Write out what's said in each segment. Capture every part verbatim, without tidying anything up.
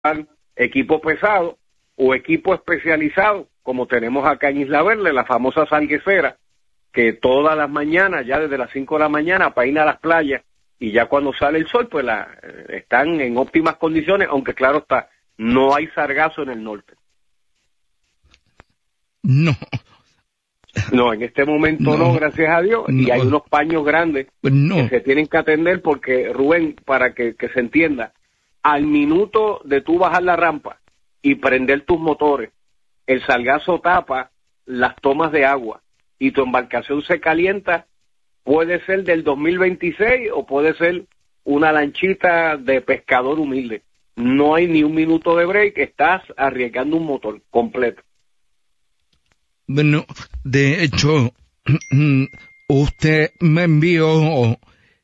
equipo pesado o equipo especializado, como tenemos acá en Isla Verde, la famosa salguecera, que todas las mañanas, ya desde las cinco de la mañana, peina las playas, y ya cuando sale el sol, pues la, están en óptimas condiciones, aunque claro está, no hay sargazo en el norte. No. No, en este momento no, no gracias a Dios, no. Y hay unos paños grandes no. que se tienen que atender porque, Rubén, para que, que se entienda, al minuto de tú bajar la rampa y prender tus motores, el sargazo tapa las tomas de agua y tu embarcación se calienta. Puede ser del dos mil veintiséis o puede ser una lanchita de pescador humilde. No hay ni un minuto de break, estás arriesgando un motor completo. Bueno, de hecho, usted me envió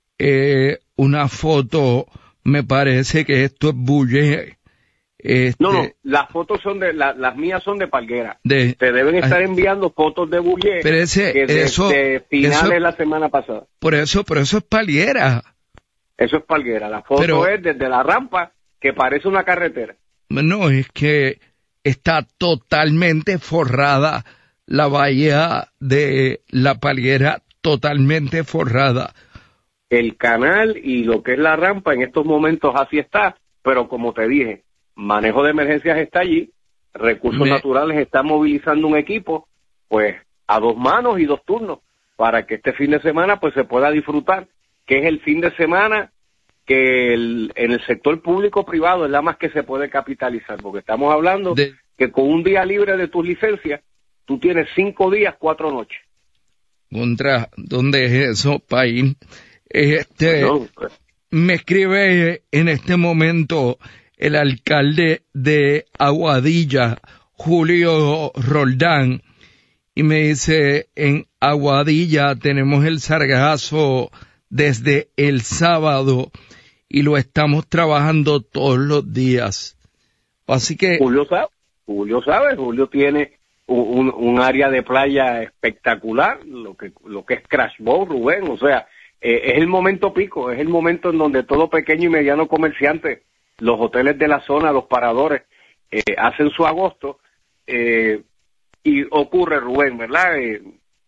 eh, una foto, me parece que esto es bulle. Este, no, no, las fotos son de, la, las mías son de Palguera. De, Te deben estar enviando fotos de bulle pero ese, que de, eso, de finales eso, de la semana pasada. Por eso, por eso es Palguera. Eso es Palguera, la foto pero, es desde la rampa que parece una carretera. No, es que está totalmente forrada la bahía de la Palguera, totalmente forrada. El canal y lo que es la rampa en estos momentos así está, pero como te dije, manejo de emergencias está allí, recursos Me... naturales está movilizando un equipo, pues a dos manos y dos turnos, para que este fin de semana pues se pueda disfrutar, que es el fin de semana que el, en el sector público-privado es la más que se puede capitalizar, porque estamos hablando de... que con un día libre de tus licencias, tú tienes cinco días, cuatro noches. Contra, ¿dónde es eso, país? Este, no, pues. Me escribe en este momento el alcalde de Aguadilla, Julio Roldán, y me dice, en Aguadilla tenemos el sargazo desde el sábado y lo estamos trabajando todos los días. Así que... Julio sabe, Julio sabe, Julio tiene un, un área de playa espectacular, lo que, lo que es Crash Boat, Rubén, o sea, eh, es el momento pico, es el momento en donde todo pequeño y mediano comerciante, los hoteles de la zona, los paradores, eh, hacen su agosto, eh, y ocurre, Rubén, ¿verdad? Eh,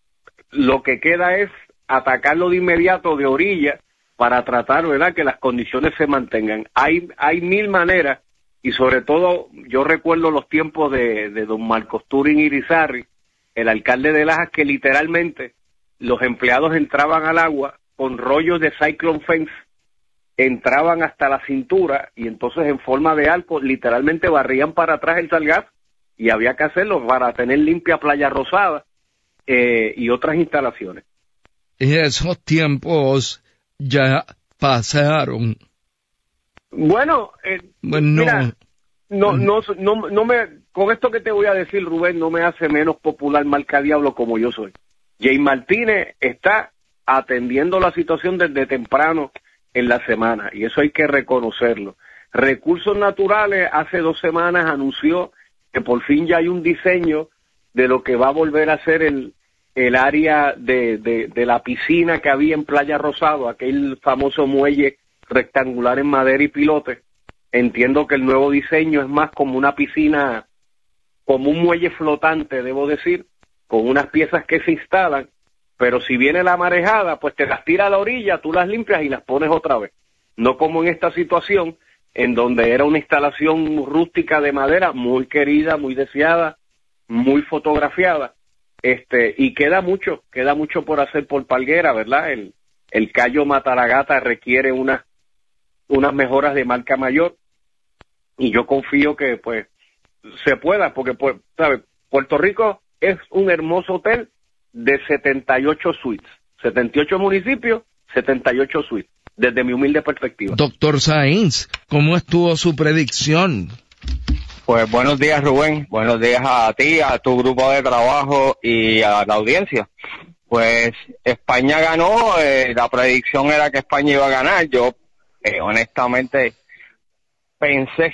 lo que queda es atacarlo de inmediato de orilla para tratar, ¿verdad?, que las condiciones se mantengan. Hay, hay mil maneras, y sobre todo, yo recuerdo los tiempos de, de don Marcos Turín Irizarry, el alcalde de Lajas, que literalmente los empleados entraban al agua con rollos de Cyclone Fence, entraban hasta la cintura y entonces en forma de arco literalmente barrían para atrás el sargazo y había que hacerlo para tener limpia Playa Rosada eh, y otras instalaciones. Esos tiempos ya pasaron. Bueno, eh, bueno mira, no, no, no, no me, con esto que te voy a decir, Rubén, no me hace menos popular marca diablo como yo soy. Jay Martínez está atendiendo la situación desde temprano en la semana, y eso hay que reconocerlo. Recursos Naturales hace dos semanas anunció que por fin ya hay un diseño de lo que va a volver a ser el, el área de, de, de la piscina que había en Playa Rosado, aquel famoso muelle rectangular en madera y pilote. Entiendo que el nuevo diseño es más como una piscina, como un muelle flotante, debo decir, con unas piezas que se instalan, pero si viene la marejada, pues te las tira a la orilla, tú las limpias y las pones otra vez. No como en esta situación, en donde era una instalación rústica de madera, muy querida, muy deseada, muy fotografiada, este, y queda mucho, queda mucho por hacer por Palguera, ¿verdad? El, el Cayo Mataragata requiere unas, unas mejoras de marca mayor, y yo confío que, pues, se pueda, porque, pues, ¿sabes? Puerto Rico es un hermoso hotel de setenta y ocho suites, setenta y ocho municipios, setenta y ocho suites, desde mi humilde perspectiva. Doctor Sainz, ¿cómo estuvo su predicción? Pues buenos días, Rubén, buenos días a ti, a tu grupo de trabajo y a la audiencia. Pues España ganó, eh, la predicción era que España iba a ganar. Yo eh, honestamente pensé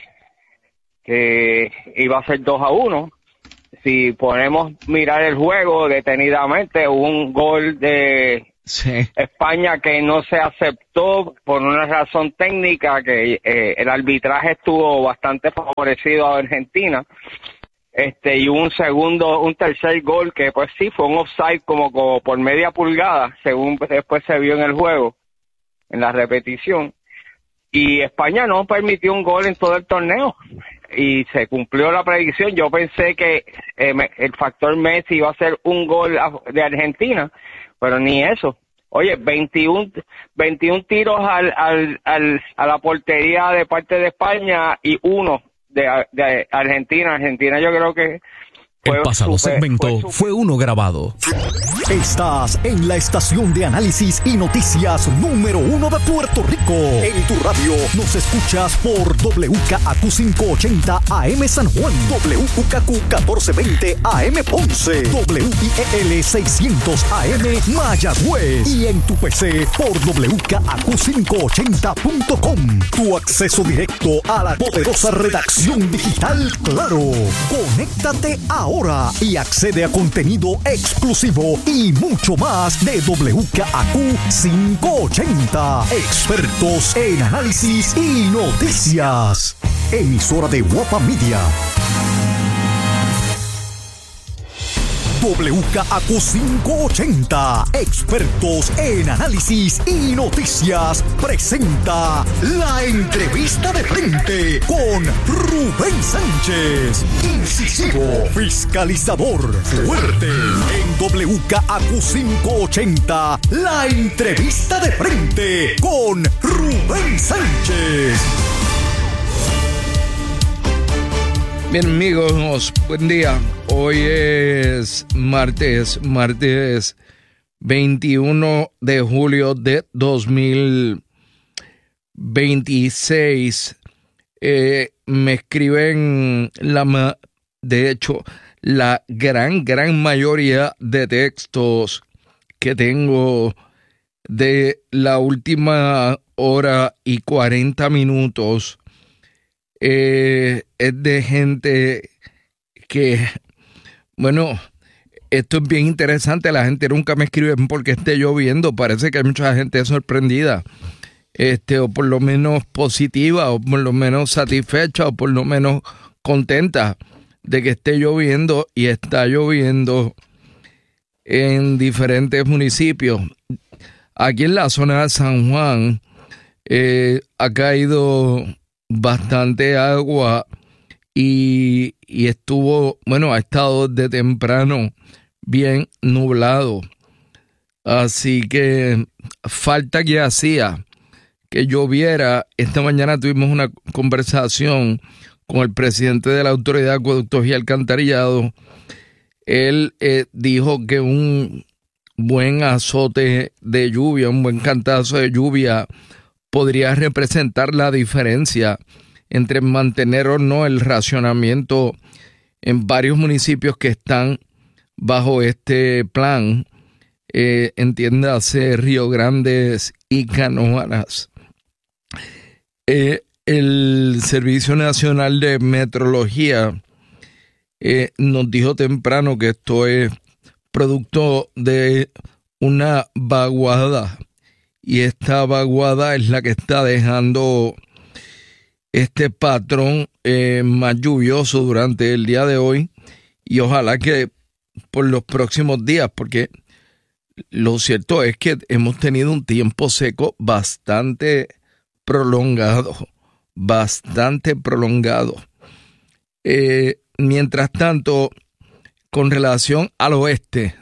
que iba a ser dos a uno. Si podemos mirar el juego detenidamente, hubo un gol de Sí. España que no se aceptó por una razón técnica, que eh, el arbitraje estuvo bastante favorecido a Argentina, este y un segundo, un tercer gol que pues sí fue un offside como, como por media pulgada, según después se vio en el juego, en la repetición, y España no permitió un gol en todo el torneo y se cumplió la predicción. Yo pensé que eh, el factor Messi iba a ser un gol de Argentina, pero ni eso. Oye, veintiún, veintiún tiros al, al, al, a la portería de parte de España y uno de, de Argentina. Argentina yo creo que el pasado super, segmento fue, super... fue uno grabado. Estás en la estación de análisis y noticias número uno de Puerto Rico. En tu radio nos escuchas por W K A Q quinientos ochenta A M San Juan, W U K Q catorce veinte A M Ponce, W I E L seiscientos A M Mayagüez y en tu P C por W K A Q quinientos ochenta punto com. Tu acceso directo a la poderosa redacción digital Claro. Conéctate ahora y accede a contenido exclusivo y mucho más de W K A Q quinientos ochenta. Expertos en análisis y noticias. Emisora de Guapa Media. W K A Q quinientos ochenta, expertos en análisis y noticias, presenta la entrevista de frente con Rubén Sánchez, incisivo, fiscalizador, fuerte. En W K A Q quinientos ochenta, la entrevista de frente con Rubén Sánchez. Bien, amigos, buen día. Hoy es martes, martes veintiuno de julio de dos mil veintiséis. Eh, me escriben, la de hecho, la gran, gran mayoría de textos que tengo de la última hora y cuarenta minutos. Eh, es de gente que, bueno, esto es bien interesante. La gente nunca me escribe porque esté lloviendo. Parece que hay mucha gente sorprendida, este, o por lo menos positiva, o por lo menos satisfecha, o por lo menos contenta de que esté lloviendo, y está lloviendo en diferentes municipios. Aquí en la zona de San Juan eh, ha caído bastante agua y, y estuvo, bueno, ha estado de temprano bien nublado. Así que falta que hacía que lloviera. Esta mañana tuvimos una conversación con el presidente de la Autoridad de Acueductos y Alcantarillado. Él eh, dijo que un buen azote de lluvia, un buen cantazo de lluvia podría representar la diferencia entre mantener o no el racionamiento en varios municipios que están bajo este plan, eh, entiéndase Río Grandes y Canóvanas. Eh, el Servicio Nacional de Meteorología eh, nos dijo temprano que esto es producto de una vaguada, y esta vaguada es la que está dejando este patrón eh, más lluvioso durante el día de hoy, y ojalá que por los próximos días, porque lo cierto es que hemos tenido un tiempo seco bastante prolongado, bastante prolongado. Eh, mientras tanto, con relación al oeste,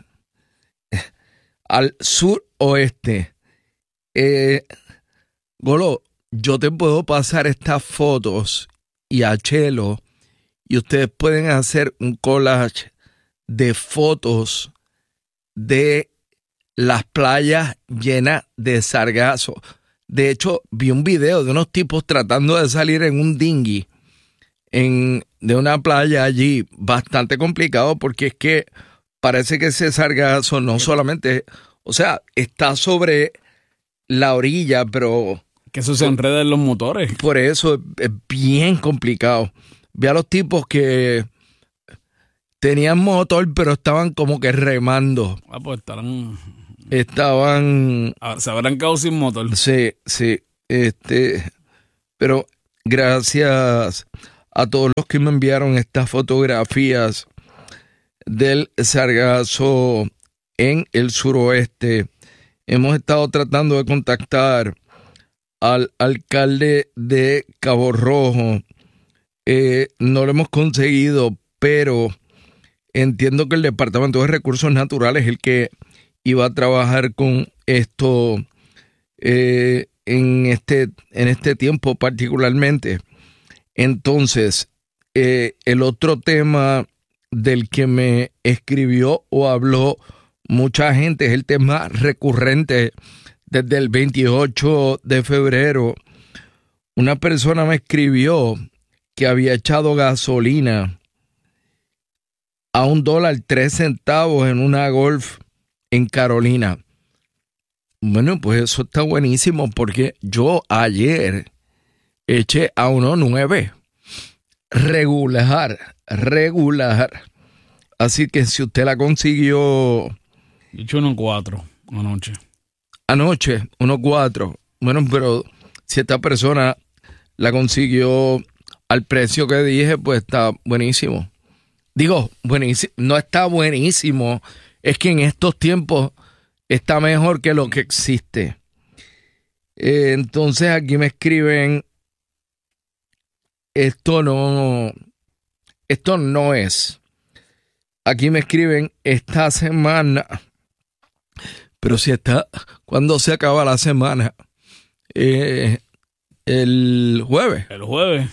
al suroeste, Eh, Golo, yo te puedo pasar estas fotos y a Chelo, y ustedes pueden hacer un collage de fotos de las playas llenas de sargazo. De hecho, vi un video de unos tipos tratando de salir en un dinghy en, de una playa allí, bastante complicado, porque es que parece que ese sargazo no solamente, o sea, está sobre la orilla, pero que eso se enreda en los motores. Por eso es, es bien complicado. Ve a los tipos que tenían motor, pero estaban como que remando. Ah, pues estarán estaban... Ah, se habrán quedado sin motor. Sí, sí. Este, pero gracias a todos los que me enviaron estas fotografías del sargazo en el suroeste. Hemos estado tratando de contactar al alcalde de Cabo Rojo. Eh, no lo hemos conseguido, pero entiendo que el Departamento de Recursos Naturales es el que iba a trabajar con esto eh, en este en este tiempo particularmente. Entonces, eh, el otro tema del que me escribió o habló mucha gente es el tema recurrente desde el veintiocho de febrero. Una persona me escribió que había echado gasolina a un dólar tres centavos en una Golf en Carolina. Bueno, pues eso está buenísimo porque yo ayer eché a uno nueve. Regular, regular. Así que si usted la consiguió... Eché uno cuatro anoche. Anoche, uno cuatro. Bueno, pero si esta persona la consiguió al precio que dije, pues está buenísimo. Digo, buenísimo, no está buenísimo. Es que en estos tiempos está mejor que lo que existe. Eh, entonces aquí me escriben, esto no, esto no es. Aquí me escriben esta semana, pero si está, ¿cuándo se acaba la semana? Eh, el jueves. El jueves.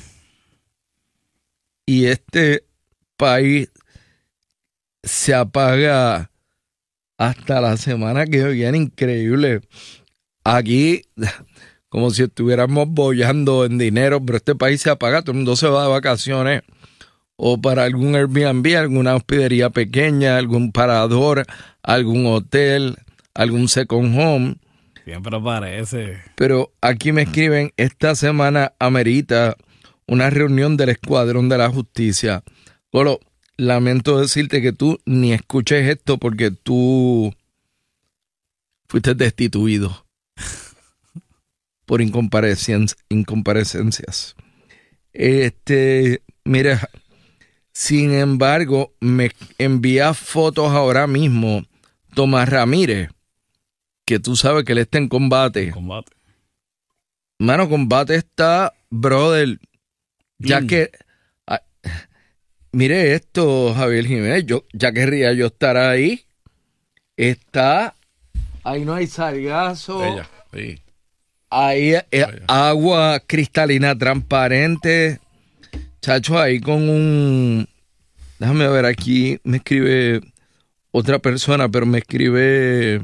Y este país se apaga hasta la semana que viene, increíble. Aquí, como si estuviéramos bollando en dinero, pero este país se apaga, todo el mundo se va de vacaciones o para algún Airbnb, alguna hospedería pequeña, algún parador, algún hotel, algún second home. Siempre parece. Pero aquí me escriben, esta semana amerita una reunión del Escuadrón de la Justicia. Golo, lamento decirte que tú ni escuches esto porque tú fuiste destituido por incomparecencias. incomparecencias. Este, mira, sin embargo, me envía fotos ahora mismo Tomás Ramírez, que tú sabes que él está en combate. Combate. Mano, combate está, brother, ya mm. que... Ah, mire esto, Javier Jiménez, yo ya querría yo estar ahí. Está... Ahí no hay sargazo. Ella, sí. Ahí eh, agua cristalina transparente. Chacho, ahí con un... Déjame ver aquí, me escribe otra persona, pero me escribe...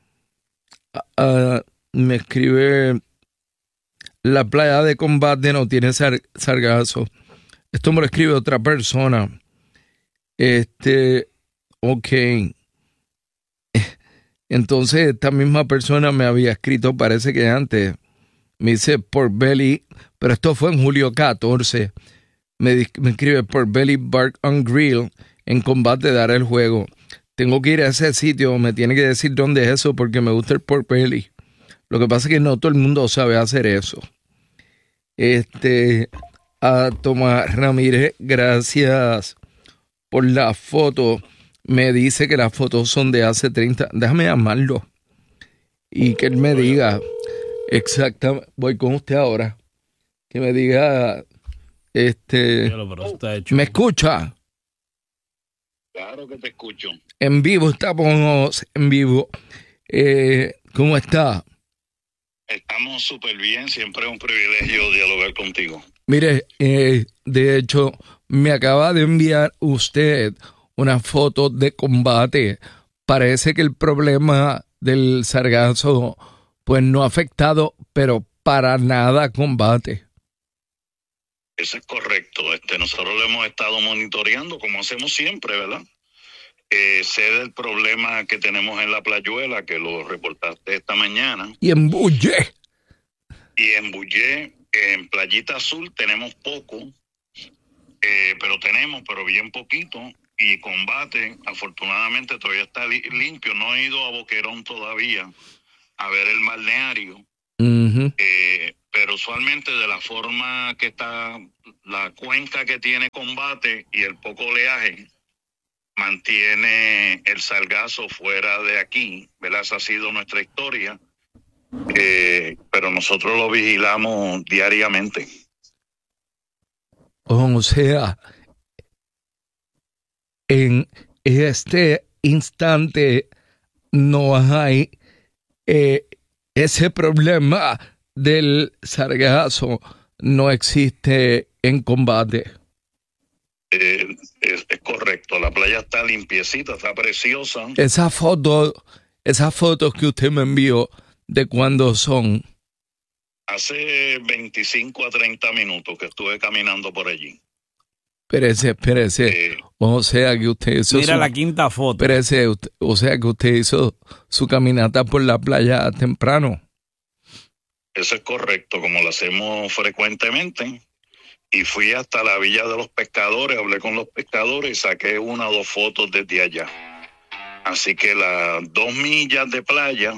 Uh, me escribe... La playa de combate no tiene sar, sargazo. Esto me lo escribe otra persona. Este... Ok. Entonces, esta misma persona me había escrito, parece que antes, me dice Port Belly, pero esto fue en julio catorce. Me, me escribe Port Belly Bar and Grill en combate dar el juego. Tengo que ir a ese sitio, me tiene que decir dónde es eso porque me gusta el Port Belly. Lo que pasa es que no todo el mundo sabe hacer eso. Este, a Tomás Ramírez, gracias por la foto. Me dice que las fotos son de hace treinta. Déjame llamarlo y que él me diga exactamente. Voy con usted ahora. Que me diga, este, ¿me escucha? Claro que te escucho. En vivo, estamos en vivo. Eh, ¿Cómo está? Estamos súper bien. Siempre es un privilegio dialogar contigo. Mire, eh, de hecho, me acaba de enviar usted una foto de combate. Parece que el problema del sargazo pues no ha afectado, pero para nada combate. Eso es correcto. Este, nosotros lo hemos estado monitoreando como hacemos siempre, ¿verdad? Eh, sé del problema que tenemos en la Playuela, que lo reportaste esta mañana. Y en Bullé. Y en Bullé, en Playita Azul tenemos poco, eh, pero tenemos, pero bien poquito. y Combate, afortunadamente todavía está li- limpio. No he ido a Boquerón todavía a ver el balneario, Uh-huh. eh, pero usualmente de la forma que está la cuenca que tiene Combate y el poco oleaje, mantiene el sargazo fuera de aquí, ¿verdad? Esa ha sido nuestra historia, eh, pero nosotros lo vigilamos diariamente. O sea, en este instante no hay eh, ese problema del sargazo, no existe en Combate. Eh, es, es correcto, la playa está limpiecita, está preciosa. Esa foto, esas fotos que usted me envió, ¿de cuándo son? Hace veinticinco a treinta minutos que estuve caminando por allí. Espérese, espérese. Eh, O sea que usted hizo Mira su, la quinta foto. espérese, usted- o sea que usted hizo su caminata por la playa temprano. Eso es correcto, como lo hacemos frecuentemente. Y fui hasta la Villa de los Pescadores, hablé con los pescadores y saqué una o dos fotos desde allá. Así que las dos millas de playa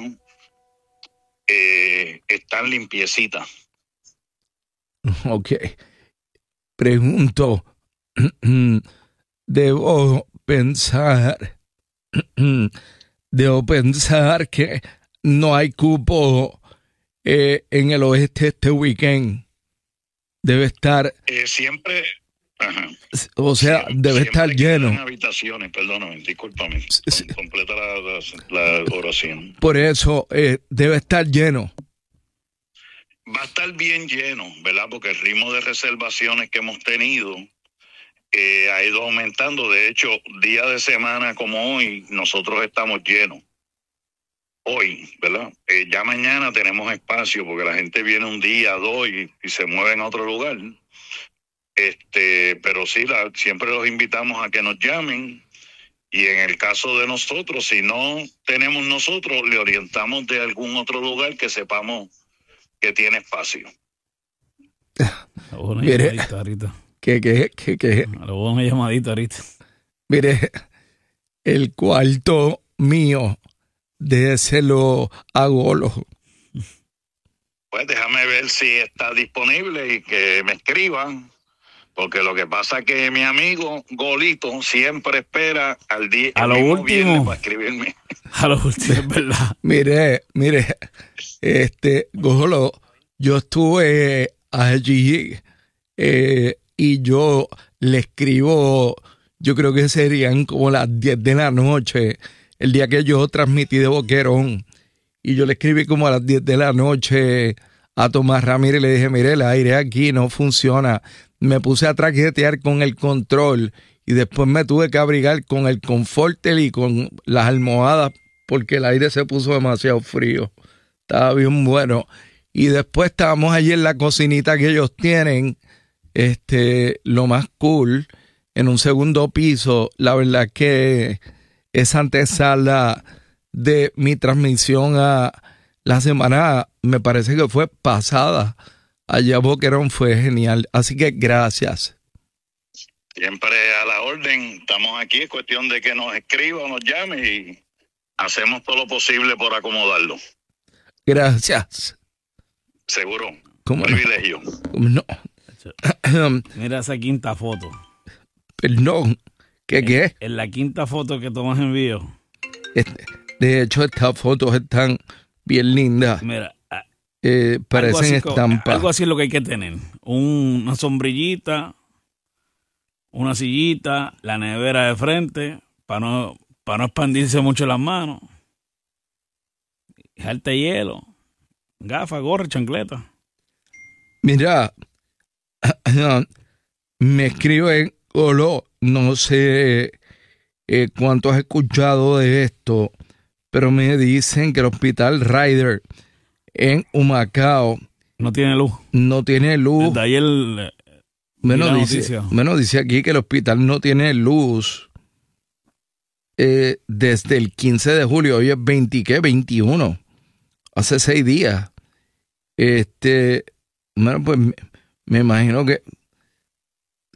eh, están limpiecitas. Ok. Pregunto, debo pensar, debo pensar que no hay cupo eh, en el oeste este weekend. Debe estar, Eh, siempre, ajá, o sea, siempre- debe siempre estar quedan lleno. habitaciones, perdóname, discúlpame. Sí. Com- completa la, la- la oración. Por eso eh, debe estar lleno. Va a estar bien lleno, ¿verdad? Porque el ritmo de reservaciones que hemos tenido eh, ha ido aumentando. De hecho, día de semana como hoy, nosotros estamos llenos. Hoy, ¿verdad? Eh, ya mañana tenemos espacio porque la gente viene un día, dos y, y se mueve a otro lugar. Este, pero sí, la, siempre los invitamos a que nos llamen. Y en el caso de nosotros, si no tenemos nosotros, le orientamos de algún otro lugar que sepamos que tiene espacio. Una Mire. llamadita ahorita. Que, que, que, que, Le voy a dar una llamadita ahorita. mire, el cuarto mío, déselo a Golo. Pues déjame ver si está disponible y que me escriban, porque lo que pasa es que mi amigo Golito siempre espera al día A el lo mismo último. viernes para escribirme. A lo último, es verdad. Mire, mire, este, Golo, yo estuve allí eh, y yo le escribo, yo creo que serían como las diez de la noche, el día que yo transmití de Boquerón, y yo le escribí como a las diez de la noche a Tomás Ramírez y le dije, mire, el aire aquí no funciona. Me puse a traquetear con el control y después me tuve que abrigar con el Comforter y con las almohadas porque el aire se puso demasiado frío. Estaba bien bueno. Y después estábamos allí en la cocinita que ellos tienen, este, lo más cool, en un segundo piso. La verdad que esa antesala de mi transmisión a la semana, me parece que fue pasada, allá Boquerón, fue genial. Así que gracias. Siempre a la orden, estamos aquí, es cuestión de que nos escriba o nos llame y hacemos todo lo posible por acomodarlo. Gracias. Seguro, ¿Cómo no? privilegio. No. Mira esa quinta foto. Perdón. ¿Qué qué? En la quinta foto que Tomás envió. Este, de hecho, estas fotos están bien lindas. Mira, a- Eh, algo parecen así co- estampas. Algo así es lo que hay que tener. Un- una sombrillita, una sillita, la nevera de frente, para no, para no expandirse mucho las manos. Dejarte hielo, gafas, gorra, chancleta. Mira, me escriben, Golo, no sé eh, cuánto has escuchado de esto, pero me dicen que el hospital Ryder en Humacao No tiene luz. no tiene luz. Desde ayer eh, Menos la dice, noticia. menos dice aquí que el hospital no tiene luz eh, desde el quince de julio. Hoy es veinte, ¿qué? veintiuno. Hace seis días. Este, bueno, pues me, me imagino que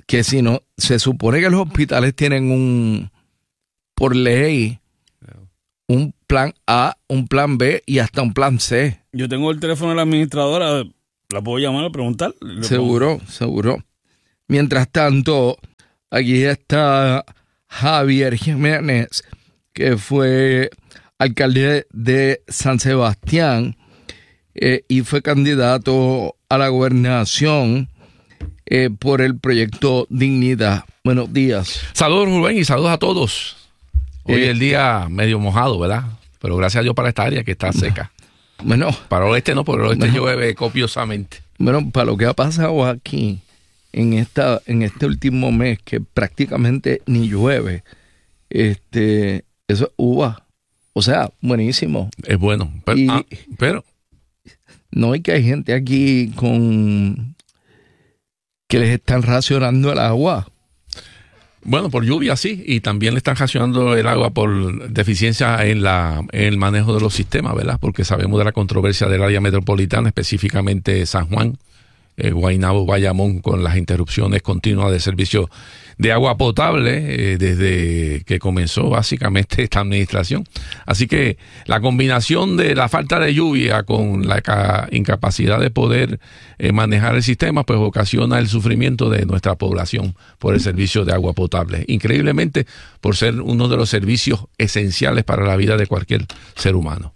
que si no, se supone que los hospitales tienen un, por ley, un plan A, un plan B y hasta un plan C. Yo tengo el teléfono de la administradora, la puedo llamar a preguntar. Seguro, puedo... seguro. Mientras tanto, aquí está Javier Jiménez, que fue alcalde de San Sebastián eh, y fue candidato a la gobernación eh, por el proyecto Dignidad. Buenos días. Saludos, Rubén, y saludos a todos. Hoy es el día medio mojado, ¿verdad? Pero gracias a Dios para esta área que está seca. Bueno. Para el oeste no, porque el oeste bueno, llueve copiosamente. Bueno, para lo que ha pasado aquí en esta en este último mes, que prácticamente ni llueve, este, eso es uva. O sea, buenísimo. Es bueno. Pero, y, ah, pero... no hay que hay gente aquí con que les están racionando el agua. Bueno, por lluvia sí, y también le están racionando el agua por deficiencia en la en el manejo de los sistemas, ¿verdad? Porque sabemos de la controversia del área metropolitana, específicamente San Juan, eh, Guaynabo, Bayamón, con las interrupciones continuas de servicio de agua potable eh, desde que comenzó básicamente esta administración. Así que la combinación de la falta de lluvia con la ca- incapacidad de poder eh, manejar el sistema, pues ocasiona el sufrimiento de nuestra población por el servicio de agua potable. Increíblemente, por ser uno de los servicios esenciales para la vida de cualquier ser humano.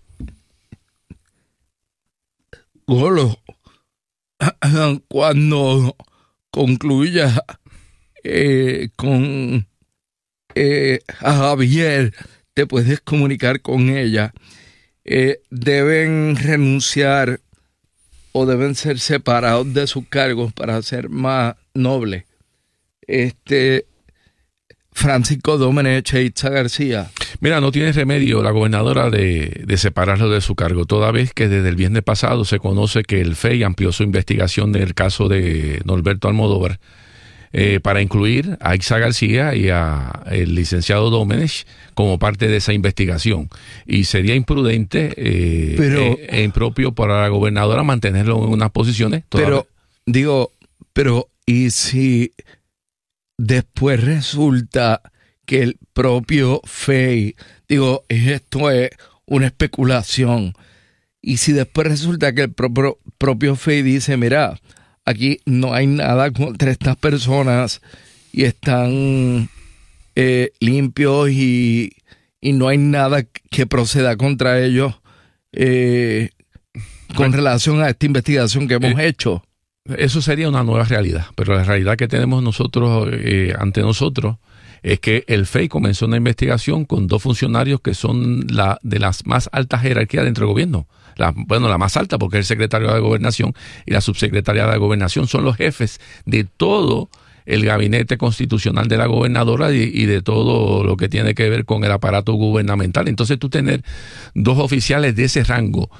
Golo, cuando concluya Eh, con eh, a Javier, te puedes comunicar con ella. Eh, deben renunciar o deben ser separados de sus cargos para ser más nobles. Este Francisco Domenech e Itza García. Mira, no tiene remedio la gobernadora de, de separarlo de su cargo, toda vez que desde el viernes pasado se conoce que el F E I amplió su investigación del caso de Norberto Almodóvar Eh, para incluir a Itza García y a el licenciado Domenech como parte de esa investigación. Y sería imprudente eh, pero, eh, e impropio para la gobernadora mantenerlo en unas posiciones. Pero, digo, pero ¿y si después resulta que el propio F E I, digo, esto es una especulación, y si después resulta que el propio, propio F E I dice, mira, aquí no hay nada contra estas personas y están eh, limpios y, y no hay nada que proceda contra ellos eh, con relación a esta investigación que hemos eh, hecho? Eso sería una nueva realidad, pero la realidad que tenemos nosotros eh, ante nosotros es que el F E I comenzó una investigación con dos funcionarios que son la de las más altas jerarquías dentro del gobierno. La, bueno, la más alta, porque el secretario de Gobernación y la subsecretaria de Gobernación son los jefes de todo el gabinete constitucional de la gobernadora y, y de todo lo que tiene que ver con el aparato gubernamental. Entonces tú tener dos oficiales de ese rango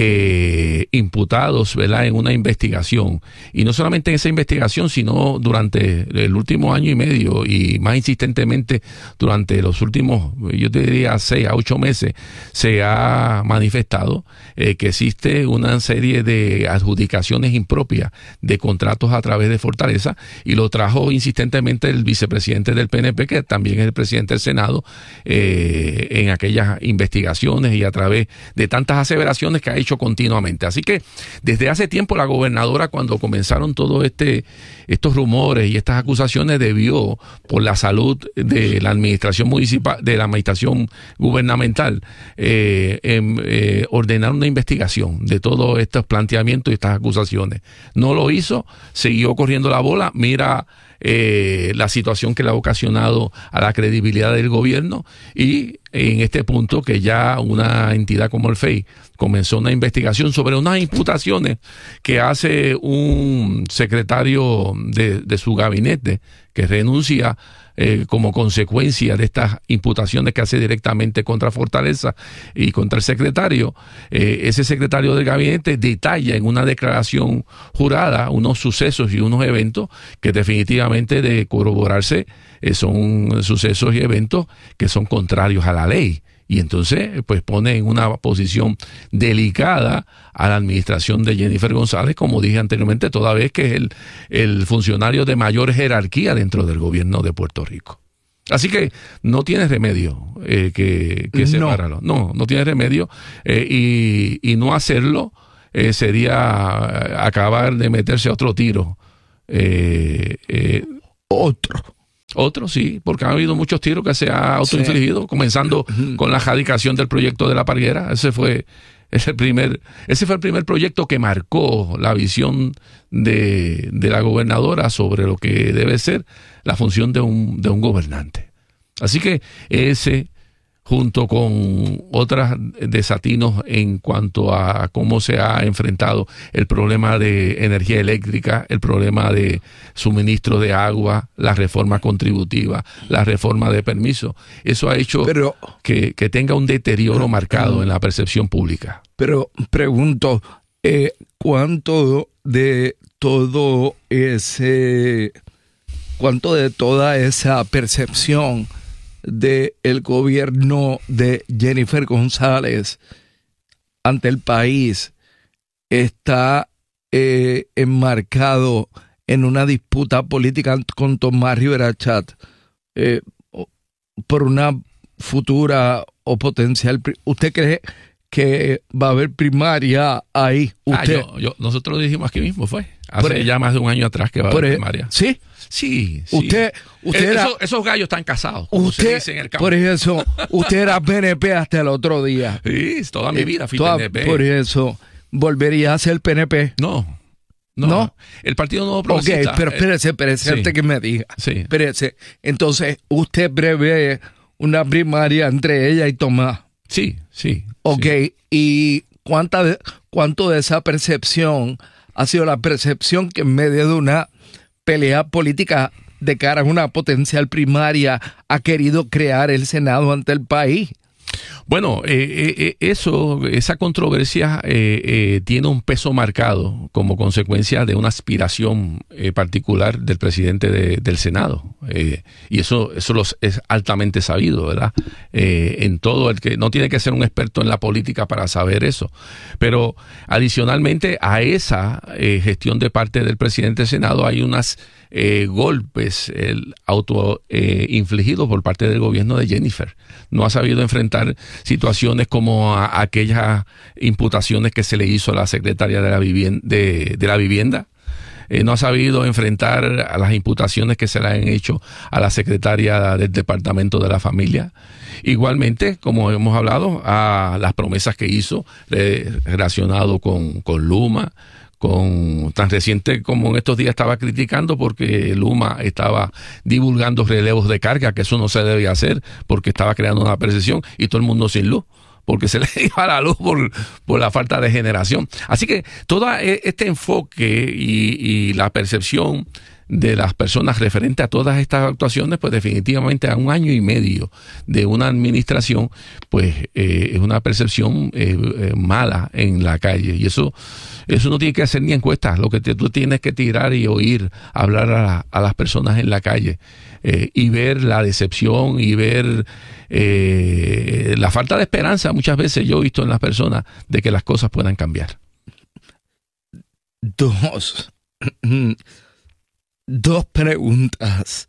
eh, imputados, ¿verdad?, en una investigación, y no solamente en esa investigación, sino durante el último año y medio y más insistentemente durante los últimos, yo te diría, seis a ocho meses, se ha manifestado eh, que existe una serie de adjudicaciones impropias de contratos a través de Fortaleza, y lo trajo insistentemente el vicepresidente del P N P, que también es el presidente del Senado, eh, en aquellas investigaciones y a través de tantas aseveraciones que ha hecho continuamente. Así que desde hace tiempo la gobernadora, cuando comenzaron todos este, estos rumores y estas acusaciones, debió, por la salud de la administración municipal, de la administración gubernamental, eh, eh, ordenar una investigación de todos estos planteamientos y estas acusaciones. No lo hizo, siguió corriendo la bola. Mira Eh, la situación que le ha ocasionado a la credibilidad del gobierno, y en este punto que ya una entidad como el F E I comenzó una investigación sobre unas imputaciones que hace un secretario de, de su gabinete que renuncia eh, como consecuencia de estas imputaciones que hace directamente contra Fortaleza y contra el secretario. Eh, ese secretario del gabinete detalla en una declaración jurada unos sucesos y unos eventos que definitivamente, de corroborarse, eh, son sucesos y eventos que son contrarios a la ley Y entonces, pues pone en una posición delicada a la administración de Jennifer González, como dije anteriormente, toda vez que es el, el funcionario de mayor jerarquía dentro del gobierno de Puerto Rico. Así que no tiene remedio eh, que, que separarlo. No, no tiene remedio. Eh, y, y no hacerlo eh, sería acabar de meterse a otro tiro. Eh, eh, otro. Otro, sí, porque han habido muchos tiros que se ha autoinfligido, sí. Comenzando con la radicación del proyecto de la Parguera. Ese fue, ese primer, ese fue el primer proyecto que marcó la visión de, de la gobernadora sobre lo que debe ser la función de un, de un gobernante. Así que ese, junto con otros desatinos en cuanto a cómo se ha enfrentado el problema de energía eléctrica, el problema de suministro de agua, la reforma contributiva, la reforma de permiso, eso ha hecho pero, que, que tenga un deterioro marcado en la percepción pública. Pero pregunto, eh, ¿cuánto de todo ese, cuánto de toda esa percepción del gobierno de Jennifer González ante el país está eh, enmarcado en una disputa política con Tomás Rivera Chat eh, por una futura o potencial? ¿Usted cree que va a haber primaria ahí? ¿Usted? Ah, yo, yo, nosotros lo dijimos aquí mismo, fue hace por, ya más de un año atrás que va a haber primaria. ¿Sí? Sí, sí. Usted, usted el, era, esos, esos gallos están casados, como usted, se dice en el campo. Por eso, usted era P N P hasta el otro día. Sí, toda mi vida fui toda, P N P. Por eso, ¿volvería a ser P N P? No, no. ¿No? El Partido Nuevo Progresista. Ok, pero espérese, espérese, sí. Antes que me diga. Sí. Espérese. Entonces, ¿usted prevé una primaria entre ella y Tomás? Sí, sí. Ok, sí. ¿Y cuánta de, cuánto de esa percepción ha sido la percepción que en medio de una pelea política de cara a una potencial primaria ha querido crear el Senado ante el país? Bueno, eh, eh, eso, esa controversia eh, eh, tiene un peso marcado como consecuencia de una aspiración eh, particular del presidente de, del Senado. Eh, y eso, eso los, es altamente sabido, ¿verdad? Eh, en todo el que no tiene que ser un experto en la política para saber eso. Pero adicionalmente a esa eh, gestión de parte del presidente del Senado hay unas eh, golpes el auto eh, infligidos por parte del gobierno de Jennifer. No ha sabido enfrentar situaciones como a, a aquellas imputaciones que se le hizo a la secretaria de la vivienda, de, de la vivienda. Eh, no ha sabido enfrentar a las imputaciones que se le han hecho a la secretaria del Departamento de la Familia. Igualmente, como hemos hablado, a las promesas que hizo eh, relacionado con, con Luma, con tan reciente como en estos días estaba criticando porque Luma estaba divulgando relevos de carga, que eso no se debe hacer porque estaba creando una percepción y todo el mundo sin luz, porque se le iba la luz por, por la falta de generación. Así que todo este enfoque y, y la percepción de las personas referente a todas estas actuaciones, pues definitivamente a un año y medio de una administración, pues eh, es una percepción eh, eh, mala en la calle. Y eso eso no tiene que hacer ni encuestas. Lo que te, tú tienes que tirar y oír, hablar a, la, a las personas en la calle eh, y ver la decepción y ver eh, la falta de esperanza. Muchas veces yo he visto en las personas de que las cosas puedan cambiar. Dos. Dos preguntas.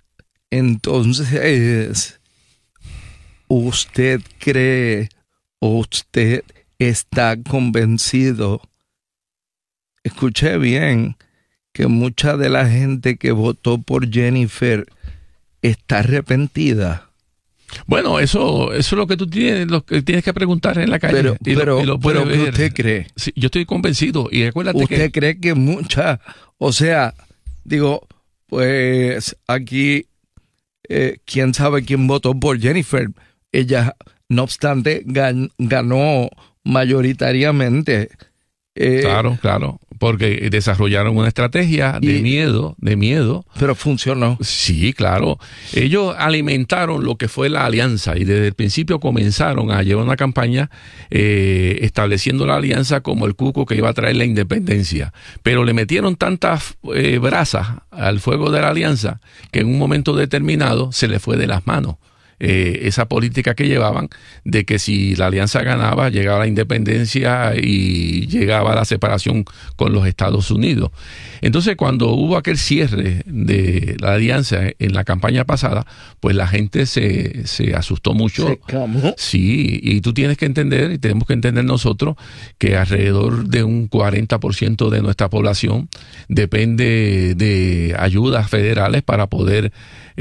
Entonces, ¿usted cree o usted está convencido, escuché bien, que mucha de la gente que votó por Jennifer está arrepentida? Bueno, eso, eso es lo que tú tienes, lo que tienes que preguntar en la calle. Pero, y pero, lo, y lo pero ver. ¿qué usted cree? Sí, yo estoy convencido y acuérdate ¿Usted que... cree que mucha, o sea, digo, pues aquí, eh, quién sabe quién votó por Jennifer? Ella, no obstante, gan, ganó mayoritariamente. Eh, claro, claro, porque desarrollaron una estrategia de y, miedo, de miedo. Pero funcionó. Sí, claro. Ellos alimentaron lo que fue la alianza y desde el principio comenzaron a llevar una campaña eh, estableciendo la alianza como el cuco que iba a traer la independencia. Pero le metieron tantas eh, brasas al fuego de la alianza que en un momento determinado se le fue de las manos. eh, esa política que llevaban de que si la alianza ganaba, llegaba la independencia y llegaba la separación con los Estados Unidos. Entonces, cuando hubo aquel cierre de la alianza en la campaña pasada, pues la gente se, se asustó mucho. Se camó. Sí, y tú tienes que entender, y tenemos que entender nosotros, que alrededor de un cuarenta por ciento de nuestra población depende de ayudas federales para poder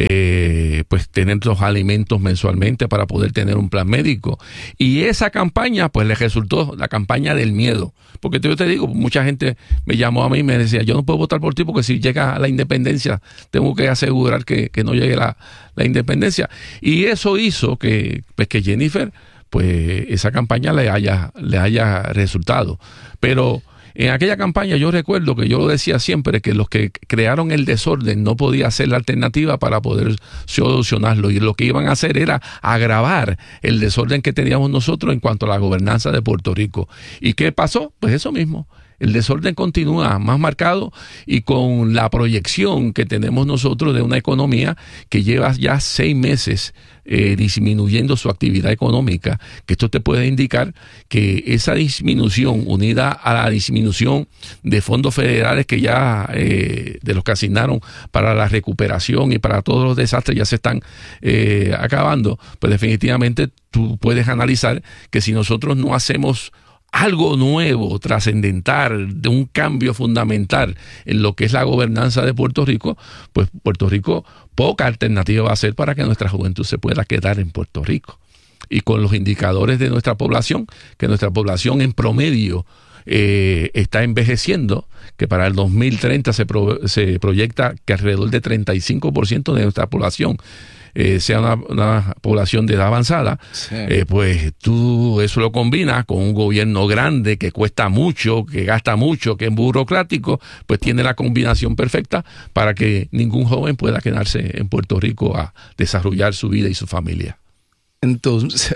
eh, pues tener los alimentos mensualmente, para poder tener un plan médico. Y esa campaña pues le resultó la campaña del miedo, porque yo te digo, mucha gente me llamó a mí y me decía, yo no puedo votar por ti porque si llega la independencia tengo que asegurar que, que no llegue la, la independencia. Y eso hizo que, pues, que Jennifer, pues esa campaña le haya, le haya resultado. Pero en aquella campaña yo recuerdo que yo lo decía siempre, que los que crearon el desorden no podía ser la alternativa para poder solucionarlo, y lo que iban a hacer era agravar el desorden que teníamos nosotros en cuanto a la gobernanza de Puerto Rico. ¿Y qué pasó? Pues eso mismo. El desorden continúa más marcado, y con la proyección que tenemos nosotros de una economía que lleva ya seis meses eh, disminuyendo su actividad económica, que esto te puede indicar que esa disminución, unida a la disminución de fondos federales que ya eh, de los que asignaron para la recuperación y para todos los desastres ya se están eh, acabando, pues definitivamente tú puedes analizar que si nosotros no hacemos algo nuevo, trascendental, de un cambio fundamental en lo que es la gobernanza de Puerto Rico, pues Puerto Rico poca alternativa va a ser para que nuestra juventud se pueda quedar en Puerto Rico. Y con los indicadores de nuestra población, que nuestra población en promedio eh, está envejeciendo, que para el dos mil treinta se, pro, se proyecta que alrededor de treinta y cinco por ciento de nuestra población Eh, sea una, una población de edad avanzada, sí. eh, pues tú eso lo combinas con un gobierno grande que cuesta mucho, que gasta mucho, que es burocrático, pues tiene la combinación perfecta para que ningún joven pueda quedarse en Puerto Rico a desarrollar su vida y su familia. Entonces,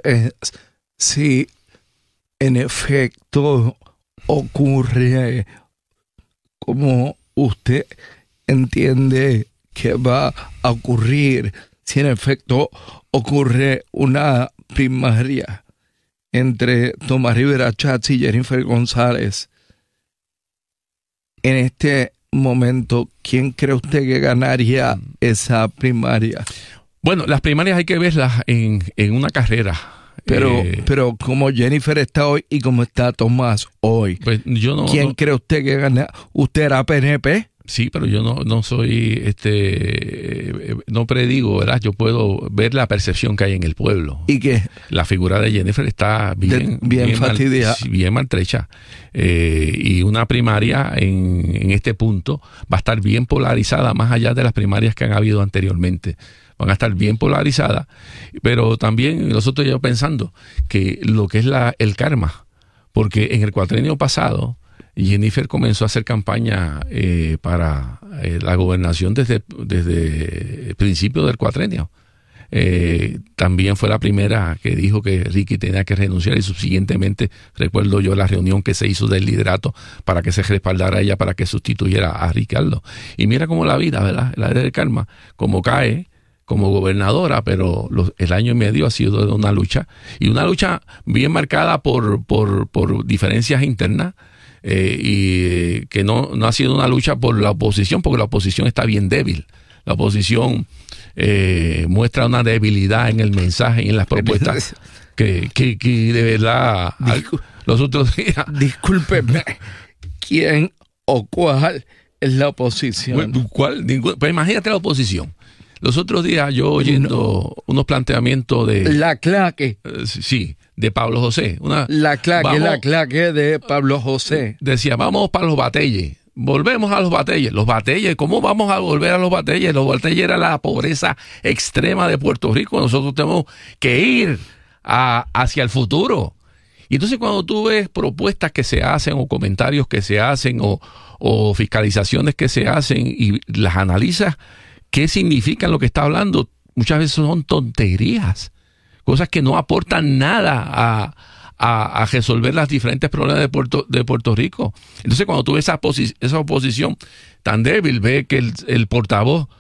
si en efecto ocurre como usted entiende que va a ocurrir, si en efecto ocurre una primaria entre Tomás Rivera Chats y Jennifer González, en este momento, ¿quién cree usted que ganaría esa primaria? Bueno, las primarias hay que verlas en, en una carrera. Pero, eh, pero como Jennifer está hoy y como está Tomás hoy, pues yo no, ¿quién no, cree usted que gana? ¿Usted era P N P? Sí, pero yo no, no soy, este, no predigo, ¿verdad? Yo puedo ver la percepción que hay en el pueblo. ¿Y qué? La figura de Jennifer está bien, de, bien, bien fastidiada, mal, bien maltrecha. Eh, y una primaria en, en este punto va a estar bien polarizada, más allá de las primarias que han habido anteriormente. Van a estar bien polarizadas, pero también nosotros yo pensando que lo que es la, el karma, porque en el cuatrenio pasado Jennifer comenzó a hacer campaña eh, para eh, la gobernación desde, desde el principio del cuatrenio. Eh, también fue la primera que dijo que Ricky tenía que renunciar, y subsiguientemente recuerdo yo la reunión que se hizo del liderato para que se respaldara a ella para que sustituyera a Ricardo. Y mira cómo la vida, ¿verdad? La del karma, como cae como gobernadora, pero los, el año y medio ha sido de una lucha, y una lucha bien marcada por, por, por diferencias internas. Eh, y que no, no ha sido una lucha por la oposición, porque la oposición está bien débil. La oposición eh, muestra una debilidad en el mensaje y en las propuestas que, que, que de verdad Discul- los otros días... Discúlpeme, ¿quién o cuál es la oposición? ¿Cuál? Ningún, pues imagínate la oposición. Los otros días yo oyendo no. unos planteamientos de... La claque. Uh, sí, de Pablo José. Una, la claque, vamos, la claque de Pablo José. Decía, vamos para los batelles. Volvemos a los batelles. Los batelles, ¿cómo vamos a volver a los batelles? Los batelles era la pobreza extrema de Puerto Rico. Nosotros tenemos que ir a, hacia el futuro. Y entonces cuando tú ves propuestas que se hacen o comentarios que se hacen o, o fiscalizaciones que se hacen y las analizas, ¿qué significan lo que está hablando? Muchas veces son tonterías, cosas que no aportan nada a, a, a resolver los diferentes problemas de Puerto, de Puerto Rico. Entonces, cuando tú ves esa, posi- esa oposición tan débil, ve que el, el portavoz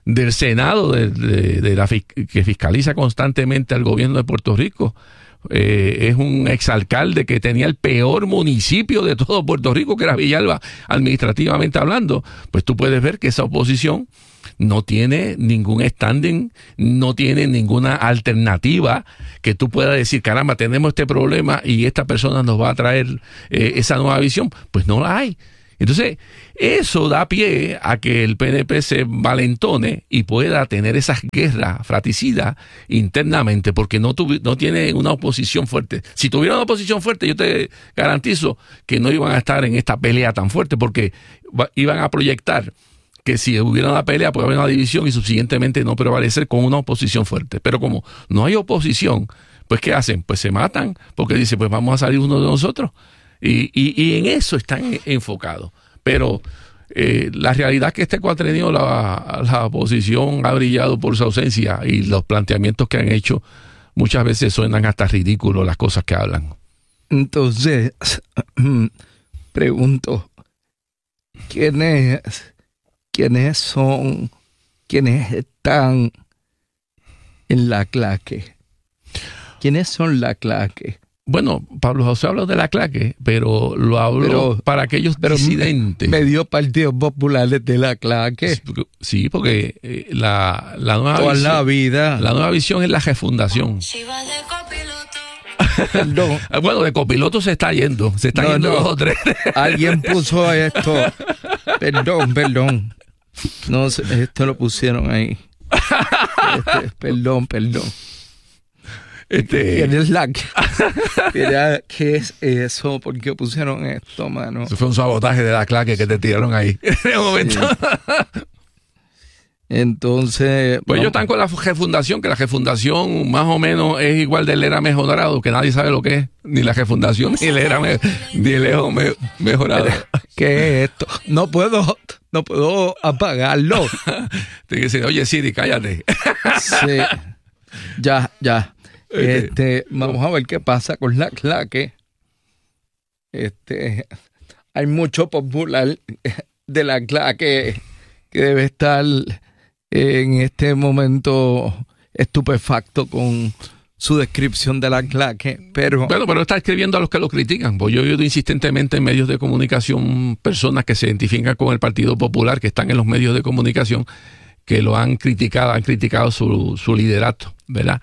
del Senado, de, de, de la, que fiscaliza constantemente al gobierno de Puerto Rico. Eh, es un exalcalde que tenía el peor municipio de todo Puerto Rico, que era Villalba, administrativamente hablando. Pues tú puedes ver que esa oposición no tiene ningún standing, no tiene ninguna alternativa que tú puedas decir, caramba, tenemos este problema y esta persona nos va a traer eh, esa nueva visión. Pues no la hay. Entonces, eso da pie a que el P N P se valentone y pueda tener esas guerras fratricidas internamente, porque no, tuvi, no tiene una oposición fuerte. Si tuviera una oposición fuerte, yo te garantizo que no iban a estar en esta pelea tan fuerte, porque iban a proyectar que si hubiera una pelea puede haber una división y subsiguientemente no prevalecer con una oposición fuerte. Pero como no hay oposición, pues ¿qué hacen? Pues se matan, porque dicen, pues vamos a salir uno de nosotros. Y, y, y en eso están enfocados. Pero eh, la realidad es que este cuatrenio la, la oposición ha brillado por su ausencia, y los planteamientos que han hecho muchas veces suenan hasta ridículos las cosas que hablan. Entonces, pregunto, ¿quiénes, quiénes son, quiénes están en la claque? ¿Quiénes son la claque? Bueno, Pablo José habló de la claque, pero lo habló pero, para aquellos pero disidentes. Medio partidos populares de la claque. Sí, porque eh, la, la nueva Toda visión, la vida. La nueva visión es la refundación. Si vas de copiloto. No. Bueno, de copiloto se está yendo. Se está no, yendo no. dos o tres. Alguien puso esto. Perdón, perdón. No, esto lo pusieron ahí. Este, perdón, perdón. Este... ¿Quién es la que? Mira, ¿qué es eso? ¿Por qué pusieron esto, mano? Eso fue un sabotaje de la claque que te tiraron ahí. En un momento. Sí. Entonces... Pues ellos están con la refundación, que la refundación más o menos es igual del era mejorado, que nadie sabe lo que es. Ni la refundación, ni el era me, ni el era me, mejorado. ¿Qué es esto? No puedo, no puedo apagarlo. Te dicen, oye Siri, cállate. Sí. Ya, ya. Este, vamos a ver qué pasa con la claque. Este, hay mucho popular de la claque que debe estar en este momento estupefacto con su descripción de la claque, pero... Bueno, pero está escribiendo a los que lo critican, pues yo he oído insistentemente en medios de comunicación personas que se identifican con el Partido Popular, que están en los medios de comunicación, que lo han criticado, han criticado su, su liderato, ¿verdad?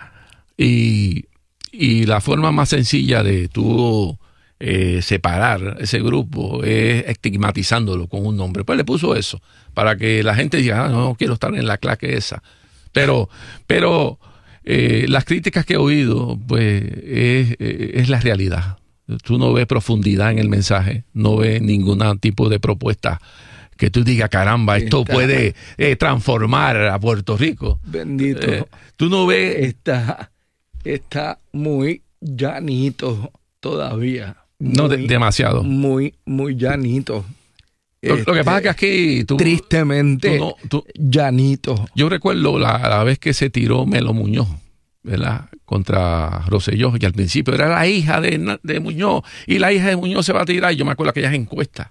Y, y la forma más sencilla de tú eh, separar ese grupo es estigmatizándolo con un nombre. Pues le puso eso, para que la gente diga, ah, no, no quiero estar en la claque esa. Pero, pero eh, las críticas que he oído, pues es, es la realidad. Tú no ves profundidad en el mensaje, no ves ningún tipo de propuesta que tú digas, caramba, esto está, puede eh, transformar a Puerto Rico. Bendito. Eh, tú no ves... Está, está muy llanito todavía. No, muy, de, demasiado. Muy, muy llanito. Lo, este, lo que pasa es que aquí... Tú, tristemente tú no, tú, llanito. Yo recuerdo la, la vez que se tiró Melo Muñoz, ¿verdad?, contra Rosselló, y al principio era la hija de, de Muñoz, y la hija de Muñoz se va a tirar, y yo me acuerdo aquellas encuestas.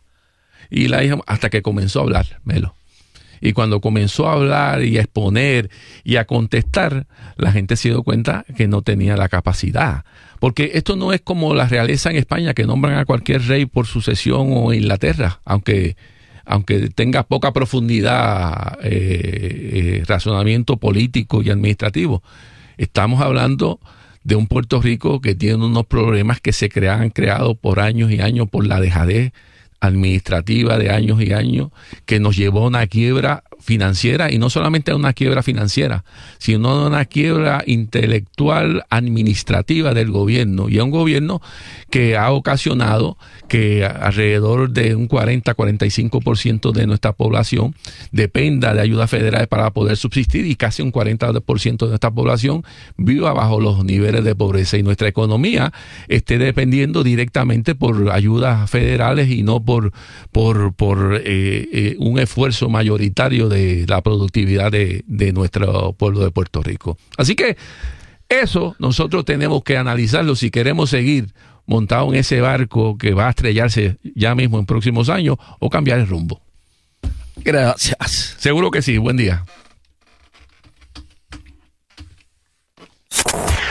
Y la hija, hasta que comenzó a hablar, Melo. Y cuando comenzó a hablar y a exponer y a contestar, la gente se dio cuenta que no tenía la capacidad. Porque esto no es como la realeza en España, que nombran a cualquier rey por sucesión, o Inglaterra, aunque, aunque tenga poca profundidad, eh, eh, razonamiento político y administrativo. Estamos hablando de un Puerto Rico que tiene unos problemas que se crean, han creado por años y años por la dejadez administrativa de años y años, que nos llevó a una quiebra financiera, y no solamente a una quiebra financiera, sino a una quiebra intelectual administrativa del gobierno, y a un gobierno que ha ocasionado que alrededor de un cuarenta a cuarenta y cinco por ciento de nuestra población dependa de ayudas federales para poder subsistir, y casi un cuarenta por ciento de nuestra población viva bajo los niveles de pobreza, y nuestra economía esté dependiendo directamente por ayudas federales y no por, por, por eh, eh, un esfuerzo mayoritario de la productividad de, de nuestro pueblo de Puerto Rico. Así que eso nosotros tenemos que analizarlo si queremos seguir montado en ese barco que va a estrellarse ya mismo en próximos años, o cambiar el rumbo. Gracias. Seguro que sí. Buen día.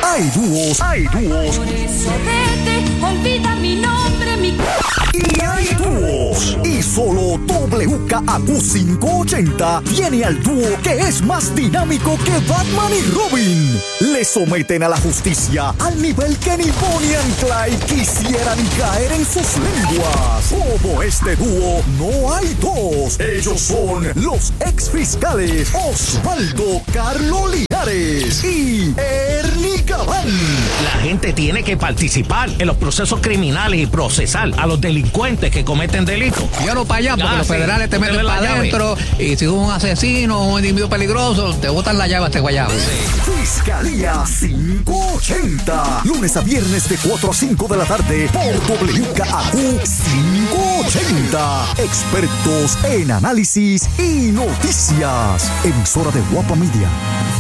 Hay dúos, hay dúos. Por eso vete, olvida mi nombre, mi... Y hay dúos. Y solo W K A Q quinientos ochenta tiene al dúo que es más dinámico que Batman y Robin. Le someten a la justicia al nivel que ni Bonnie and Clyde quisieran caer en sus lenguas. Como este dúo, no hay dos. Ellos son los ex fiscales Osvaldo Carlo Linares y Ernie Gabán. La gente tiene que participar en los procesos criminales y procesar a los delincuentes que cometen delitos. Yo no para allá porque ah, los sí. federales te meten para adentro y si un asesino o un individuo peligroso te botan la llave a este guayabo. Sí. Fiscalía quinientos ochenta. Lunes a viernes de cuatro a cinco de la tarde por W K A Q quinientos ochenta. Expertos en análisis y noticias. Emisora de Guapa Media.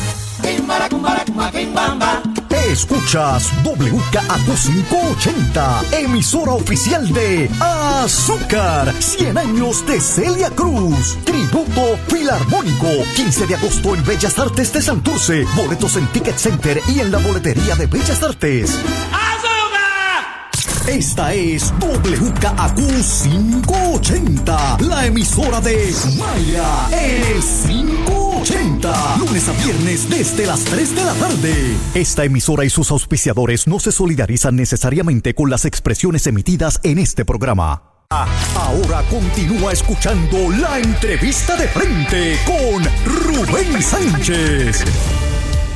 Escuchas W K A Q quinientos ochenta, emisora oficial de Azúcar, cien años de Celia Cruz, tributo filarmónico, quince de agosto en Bellas Artes de Santurce, boletos en Ticket Center y en la boletería de Bellas Artes. ¡Azúcar! Esta es W K A Q quinientos ochenta, la emisora de Maya, el quinientos ochenta, lunes a viernes desde las tres de la tarde. Esta emisora y sus auspiciadores no se solidarizan necesariamente con las expresiones emitidas en este programa. Ahora continúa escuchando la entrevista de frente con Rubén Sánchez.